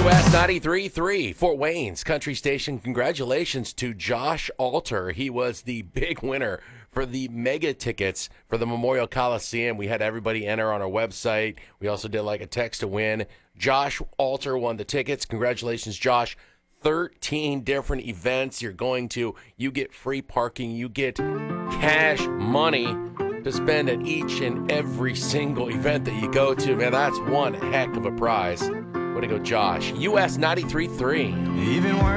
US 93.3, Fort Wayne's country station. Congratulations to Josh Alter. He was the big winner for the mega tickets for the Memorial Coliseum. We had everybody enter on our website. We also did like a text to win. Josh Alter won the tickets. Congratulations, Josh. 13 different events you're going to. You get free parking. You get cash money to spend at each and every single event that you go to. Man, that's one heck of a prize. Way to go, Josh. US 93.3. Even worse.